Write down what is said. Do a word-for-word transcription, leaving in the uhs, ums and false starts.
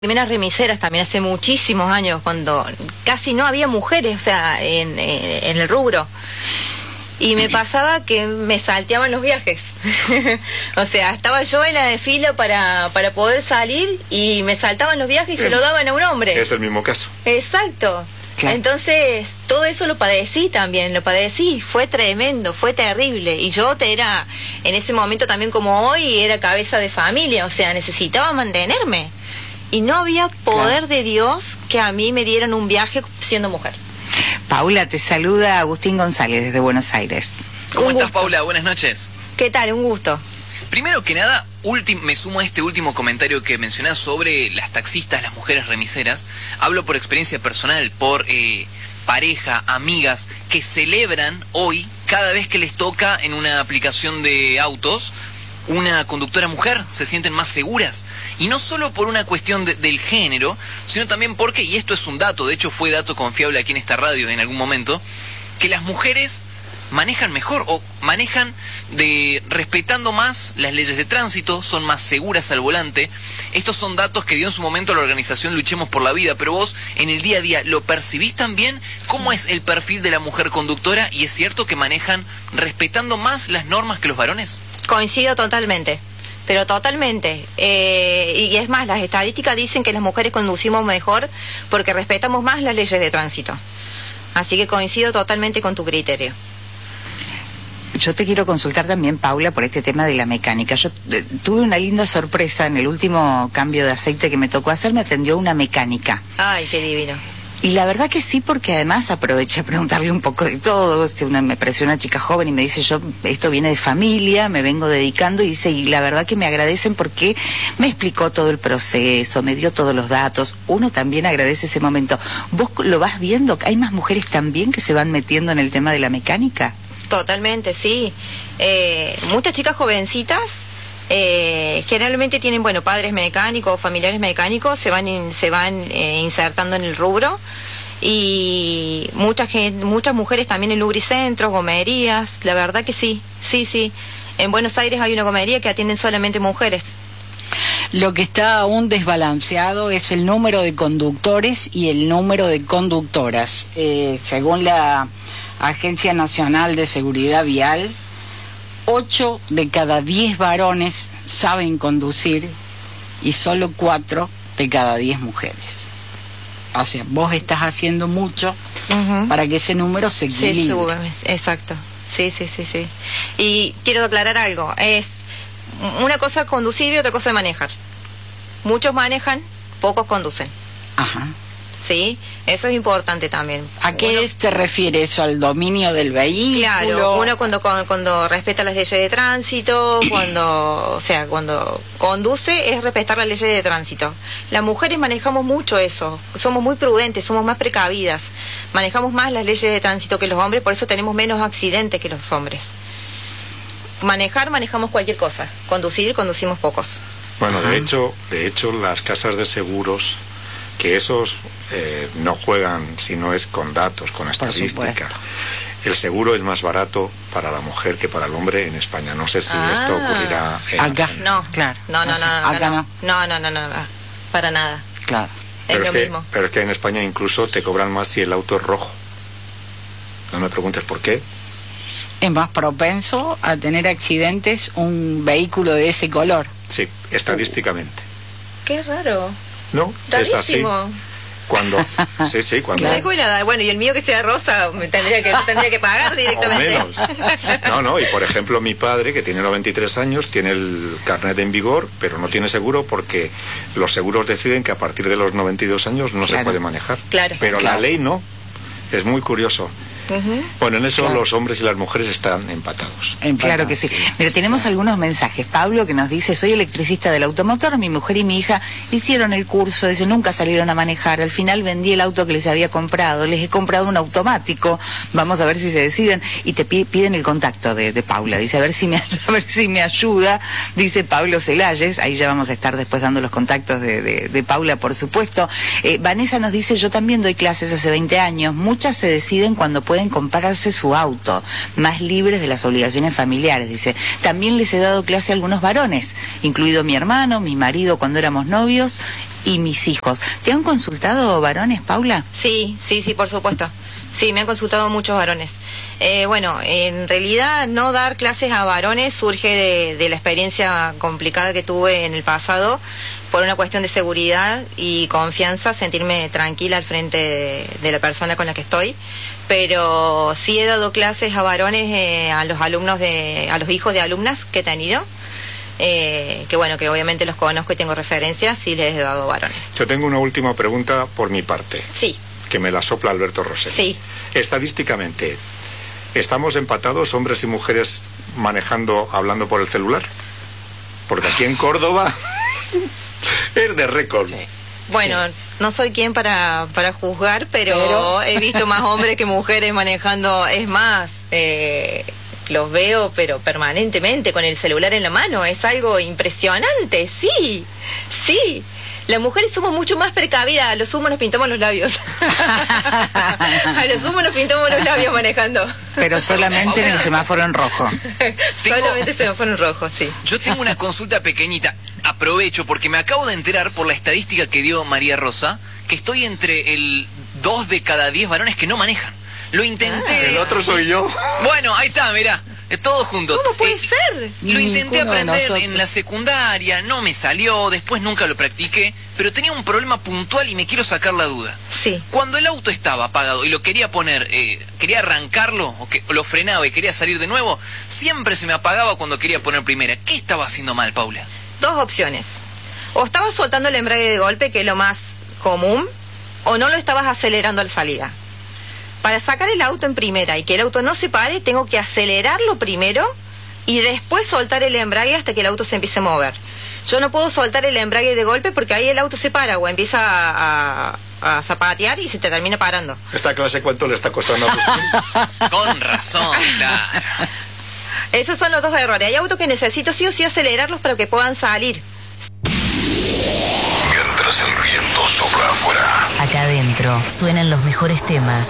primeras remiseras también hace muchísimos años, cuando casi no había mujeres, o sea, en, en, en el rubro. Y me pasaba que me salteaban los viajes. O sea, estaba yo en la de fila para, para poder salir y me saltaban los viajes y Bien. se lo daban a un hombre. Es el mismo caso. Exacto. Claro. Entonces, todo eso lo padecí también, lo padecí, fue tremendo, fue terrible. Y yo te era, en ese momento también como hoy, era cabeza de familia, o sea, necesitaba mantenerme. Y no había poder claro. de Dios que a mí me dieran un viaje siendo mujer. Paula, te saluda Agustín González desde Buenos Aires. ¿Cómo un estás, gusto. Paula? Buenas noches. ¿Qué tal? Un gusto. Primero que nada, me sumo a este último comentario que mencionás sobre las taxistas, las mujeres remiseras. Hablo por experiencia personal, por eh, pareja, amigas, que celebran hoy, cada vez que les toca en una aplicación de autos, una conductora mujer, se sienten más seguras. Y no solo por una cuestión de, del género, sino también porque, y esto es un dato, de hecho fue dato confiable aquí en esta radio en algún momento, que las mujeres manejan mejor o manejan de respetando más las leyes de tránsito, son más seguras al volante. Estos son datos que dio en su momento la organización Luchemos por la Vida, pero vos en el día a día ¿lo percibís también? ¿Cómo es el perfil de la mujer conductora? ¿Y es cierto que manejan respetando más las normas que los varones? Coincido totalmente, pero totalmente. Eh, y es más, las estadísticas dicen que las mujeres conducimos mejor porque respetamos más las leyes de tránsito. Así que coincido totalmente con tu criterio. Yo te quiero consultar también, Paula, por este tema de la mecánica. Yo eh, tuve una linda sorpresa en el último cambio de aceite que me tocó hacer, me atendió una mecánica. Ay, qué divino. Y la verdad que sí, porque además aproveché a preguntarle un poco de todo. Este, una, me pareció una chica joven y me dice, yo, esto viene de familia, me vengo dedicando, y dice, y la verdad que me agradecen porque me explicó todo el proceso, me dio todos los datos. Uno también agradece ese momento. ¿Vos lo vas viendo? ¿Hay más mujeres también que se van metiendo en el tema de la mecánica? Totalmente, sí. Eh, muchas chicas jovencitas eh, generalmente tienen, bueno, padres mecánicos, familiares mecánicos, se van in, se van eh, insertando en el rubro, y muchas muchas mujeres también en lubricentros, gomerías, la verdad que sí, sí, sí. En Buenos Aires hay una gomería que atienden solamente mujeres. Lo que está aún desbalanceado es el número de conductores y el número de conductoras. Eh, según la Agencia Nacional de Seguridad Vial, ocho de cada diez varones saben conducir y solo cuatro de cada diez mujeres. O sea, vos estás haciendo mucho uh-huh. para que ese número se equilibre. Sí, sube, exacto. Sí, sí, sí, sí. Y quiero aclarar algo. Es una cosa conducir y otra cosa manejar. Muchos manejan, pocos conducen. Ajá. Sí, eso es importante también. ¿A qué uno, te refiere eso? ¿Al dominio del vehículo? Claro, uno cuando cuando respeta las leyes de tránsito, cuando, o sea, cuando conduce es respetar las leyes de tránsito. Las mujeres manejamos mucho eso, somos muy prudentes, somos más precavidas, manejamos más las leyes de tránsito que los hombres, por eso tenemos menos accidentes que los hombres. Manejar, manejamos cualquier cosa, conducir, conducimos pocos. Bueno, de hecho, de hecho las casas de seguros, que esos eh, no juegan si no es con datos, con estadística. El seguro es más barato para la mujer que para el hombre en España. No sé si ah, esto ocurrirá en acá. En... No, claro. No, no, no, no, acá no, no, no, no, no, no, para nada. Claro. Es pero, lo es que, mismo. pero es que en España incluso te cobran más si el auto es rojo. No me preguntes por qué. Es más propenso a tener accidentes un vehículo de ese color. Sí, estadísticamente. Qué raro. No, Rarísimo. Es así. Cuando, sí, sí, cuando... Claro. Bueno, y el mío que sea rosa, me tendría que, tendría que pagar directamente. O menos. No, no, y por ejemplo mi padre, que tiene noventa y tres años, tiene el carnet en vigor, pero no tiene seguro porque los seguros deciden que a partir de los noventa y dos años no claro. se puede manejar. Claro. Pero claro. la ley no. Es muy curioso. Uh-huh. Bueno, en eso claro. los hombres y las mujeres están empatados. empatados. Claro que sí. Mira, tenemos claro. algunos mensajes. Pablo que nos dice, soy electricista del automotor, mi mujer y mi hija hicieron el curso, dice, nunca salieron a manejar, al final vendí el auto que les había comprado, les he comprado un automático, vamos a ver si se deciden, y te piden el contacto de, de Paula, dice, a ver si me a ver si me ayuda, dice Pablo Celayes, ahí ya vamos a estar después dando los contactos de, de, de Paula, por supuesto. Eh, Vanessa nos dice, yo también doy clases hace veinte años, muchas se deciden cuando pueden comprarse su auto, más libres de las obligaciones familiares, dice. También les he dado clase a algunos varones, incluido mi hermano, mi marido cuando éramos novios, y mis hijos. ¿Te han consultado varones, Paula? Sí, sí, sí, por supuesto. Sí, me han consultado muchos varones. Eh, bueno, en realidad no dar clases a varones surge de, de la experiencia complicada que tuve en el pasado por una cuestión de seguridad y confianza, sentirme tranquila al frente de, de la persona con la que estoy. Pero sí he dado clases a varones, eh, a los alumnos de, a los hijos de alumnas que he tenido. Eh, que bueno, que obviamente los conozco y tengo referencias, sí les he dado varones. Yo tengo una última pregunta por mi parte. Sí. Que me la sopla Alberto Rosell. Sí. Estadísticamente, ¿estamos empatados hombres y mujeres manejando, hablando por el celular? Porque aquí en Córdoba es de récord. Sí. Bueno, sí. No soy quien para, para juzgar, pero, pero he visto más hombres que mujeres manejando. Es más, eh, los veo pero permanentemente con el celular en la mano. Es algo impresionante, sí, sí. Las mujeres somos mucho más precavidas, a lo sumo nos pintamos los labios. A lo sumo nos pintamos los labios manejando. Pero solamente en el semáforo en rojo. Tengo... Solamente semáforo en rojo, sí. Yo tengo una consulta pequeñita. Aprovecho porque me acabo de enterar por la estadística que dio María Rosa que estoy entre el dos de cada diez varones que no manejan. Lo intenté. Ah, el otro soy yo. Bueno, ahí está, mirá. Todos juntos. ¿Cómo puede eh, ser? Lo intenté aprender en la secundaria, no me salió, después nunca lo practiqué, pero tenía un problema puntual y me quiero sacar la duda. Sí. Cuando el auto estaba apagado y lo quería poner, eh, quería arrancarlo, o que o lo frenaba y quería salir de nuevo, siempre se me apagaba cuando quería poner primera. ¿Qué estaba haciendo mal, Paula? Dos opciones. O estabas soltando el embrague de golpe, que es lo más común, o no lo estabas acelerando al salida. Para sacar el auto en primera y que el auto no se pare, tengo que acelerarlo primero y después soltar el embrague hasta que el auto se empiece a mover. Yo no puedo soltar el embrague de golpe porque ahí el auto se para o empieza a, a, a zapatear y se te termina parando. ¿Esta clase cuánto le está costando a Agustín? Con razón, claro. Esos son los dos errores. Hay autos que necesito sí o sí acelerarlos para que puedan salir. Mientras el viento sopla afuera. Acá adentro suenan los mejores temas